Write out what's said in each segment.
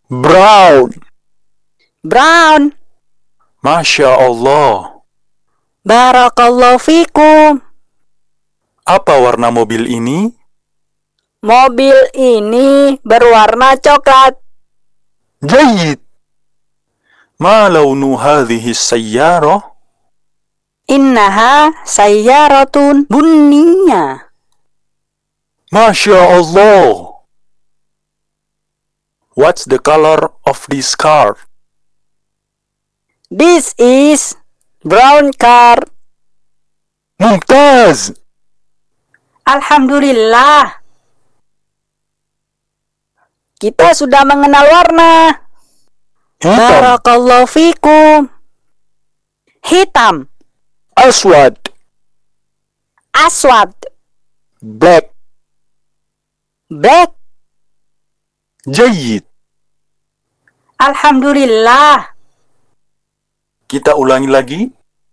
Brown. Brown. Masya Allah. Barakallahu fikum. Apa warna mobil ini? Mobil ini berwarna coklat. جيد. ما لون هذه السيارة؟ Innaha sayyaratun bunniyah. ما شاء الله. What's the color of this car? This is brown car. ممتاز. Alhamdulillah. Kita sudah mengenal warna. hitam. Barakallahu fikum. Hitam. أسود. Aswad. black. Black. جيد. Alhamdulillah. Kita ulangi lagi.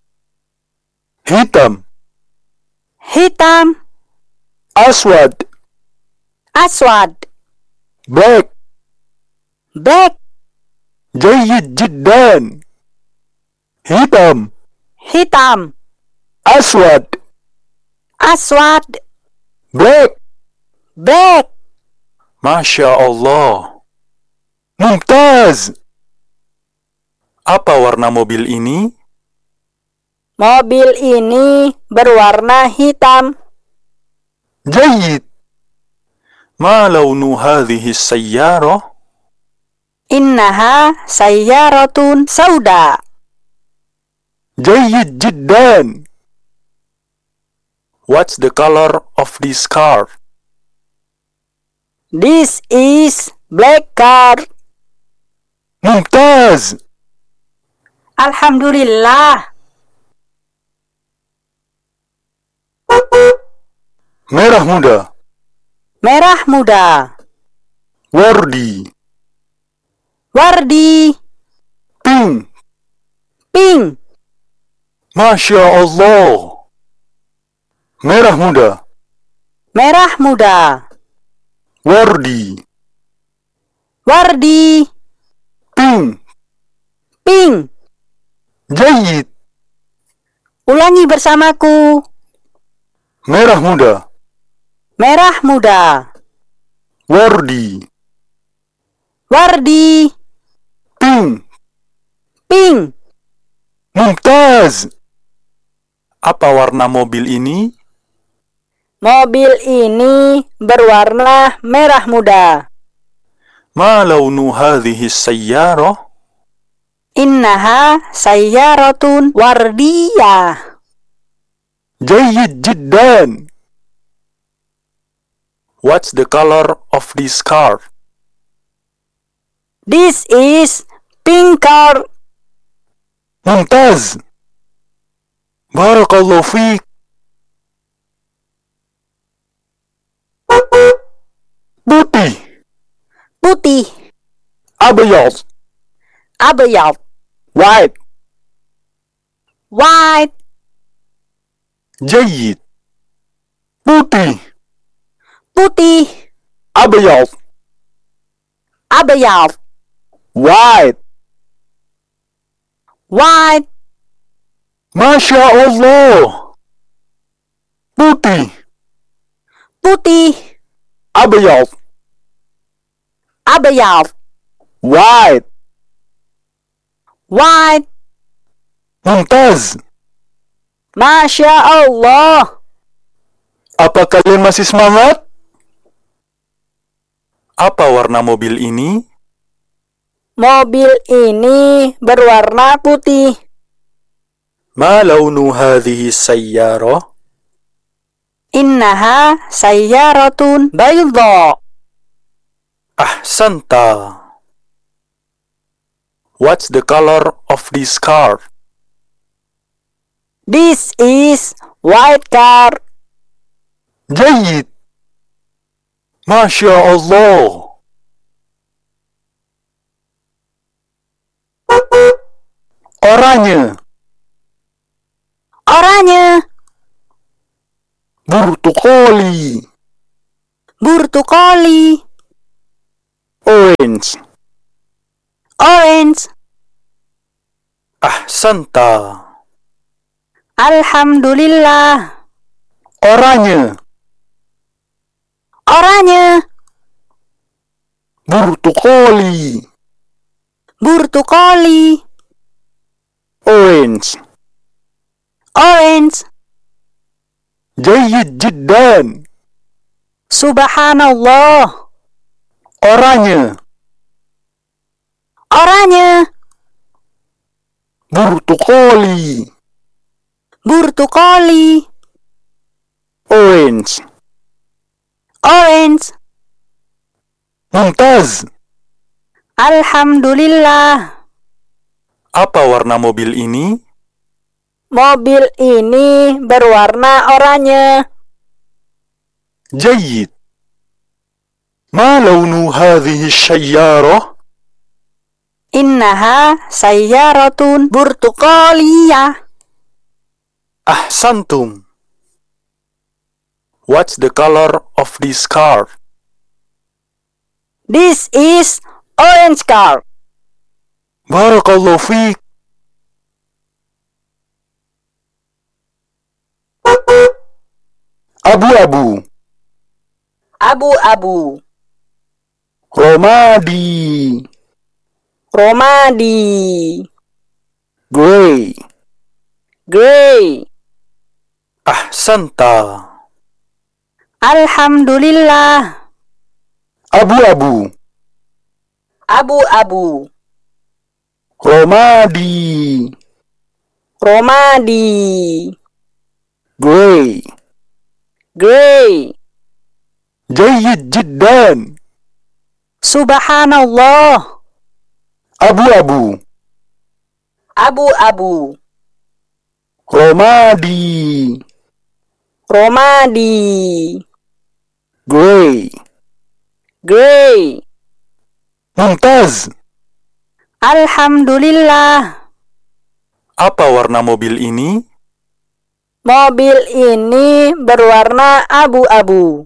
hitam. Hitam. أسود. Aswad. black. Black. جيد جدا. hitam. Hitam. أسود. Aswad. black. Black. Masya Allah. Mumtaz. Apa warna mobil ini? Mobil ini berwarna hitam. جيد. ما لون هذه السيارة؟ Innaha sayyaratun sauda. جيد جدا. What's the color of this car? This is black car. ممتاز. Alhamdulillah. merah muda. Merah muda. Wardi. Wardi. Pink. Pink. Masya Allah. merah muda. Merah muda. Wardi. Wardi. Pink. Pink. جيد. Ulangi bersamaku. merah muda. Merah muda. Wardi. Wardi. Pink. Pink. Mumtaz. Apa warna mobil ini? Mobil ini berwarna merah muda. ما لون هذه السيارة؟ Innaha sayyaratun wardiyah. جيد جدا. What's the color of this car? This is pink car. ممتاز. بارك الله فيك. putih. Putih. أبيض. Abyad. white. White. جيد. putih. Putih. أبيض. Abyad. white. White. ما شاء الله. putih. Putih. أبيض. Abyad. white. White. ممتاز. Masya Allah. Apa kalian masih semangat? Apa warna mobil ini? Mobil ini berwarna putih. ما لون هذه السيارة؟ Innaha sayyaratun bayda. أحسنت. What's the color of this car? This is white car. جيد. ما شاء الله. Oranye. Oranye. Burtukoli. Burtukoli. Orange. Orange. Ahsanta. Alhamdulillah. Oranye. Oranye. Burtukoli. Burtukoli. Orange. Orange. جيد جدا. Subhanallah. Oranye. Oranye. Burtukoli. Burtukoli. Orange. Orange. Mumtaz. Alhamdulillah. Apa warna mobil ini? Mobil ini berwarna oranye. جيد. ما لون هذه السيارة؟ Innaha sayyaratun burtuqaliyah. أحسنتم. What's the color of this car? This is orange car. بارك الله فيك. أبو Abu-abu. رمادي. Romadi. Gray. Grey. أحسنت. Alhamdulillah. أبو Abu-abu. رمادي. Romadi. Gray. Grey. جيد جدا. Subhanallah. أبو Abu-abu. رمادي. Romadi. Gray. Grey. ممتاز. Alhamdulillah. Apa warna mobil ini? Mobil ini berwarna abu-abu.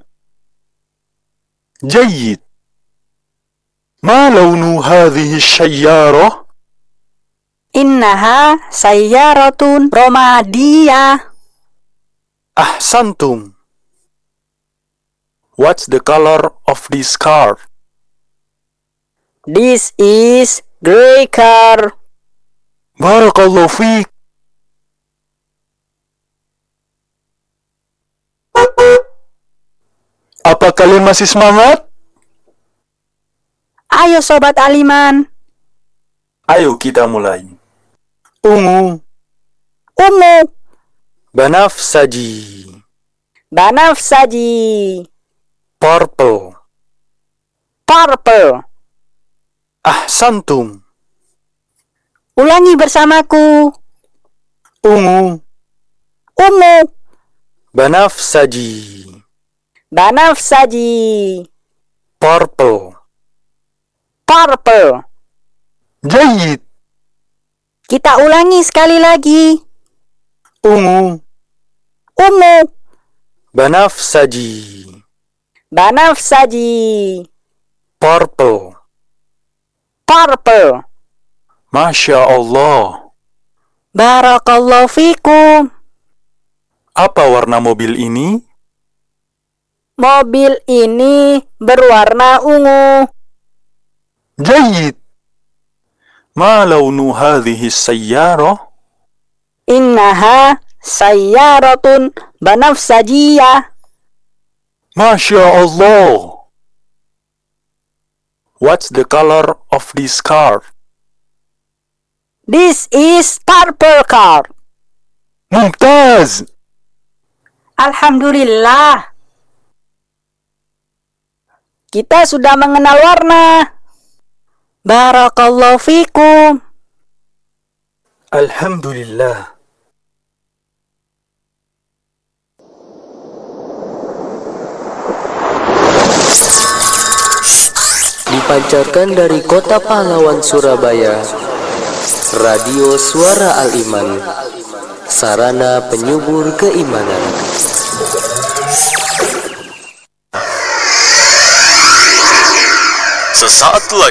جيد. ما لون هذه السيارة؟ Innaha sayyaratun romadiyah. أحسنتم. What's the color of this car? This is grey car. بارك الله فيك. Apa kalian masih semangat? Ayo Sobat Aliman. Ayo kita mulai. Ungu. Ungu. Banafsaji. Banafsaji. Purple. Purple. Ahsantum. Ulangi bersamaku. Ungu. Ungu. Banafsaji. Banafsaji. Purple. Purple. جيد. Kita ulangi sekali lagi. Ungu. Ungu. Banafsaji. Banafsaji. Purple. Purple. Masya Allah. Barakallahu fikum. Apa warna mobil ini? Mobil ini berwarna ungu. جيد. ما لون هذه السيارة؟ Innaha sayyaratun banafsajiyah. Masya Allah. What's the color of this car? This is purple car. ممتاز. Alhamdulillah. Kita sudah mengenal warna. Barakallahu fikum. Alhamdulillah. Dipancarkan dari Kota Pahlawan Surabaya, Radio Suara Al-Iman, sarana penyubur keimanan. Sesaat lagi